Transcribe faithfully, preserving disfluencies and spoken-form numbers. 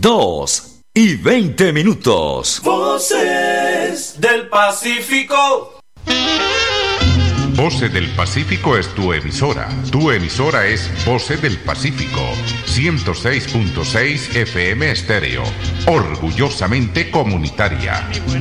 dos y veinte minutos. Voces del Pacífico. Voces del Pacífico es tu emisora. Tu emisora es Voces del Pacífico. ciento seis punto seis F M Estéreo. Orgullosamente comunitaria.